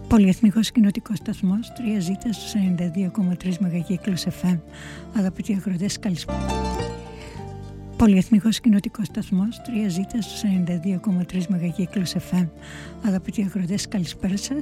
Πολυεθνικός κοινοτικός σταθμός 3Z στους 92,3 μεγακύκλους FM. Αγαπητοί ακροατές, καλησπέρα. Πολυεθνικός κοινοτικός σταθμός 3Z στους 92,3 μεγακύκλους FM. Αγαπητοί ακροατές, καλησπέρα σας.